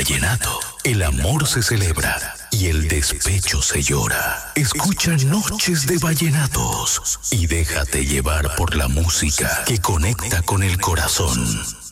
vallenato, el amor se celebra y el despecho se llora. Escucha Noches de Vallenatos y déjate llevar por la música que conecta con el corazón.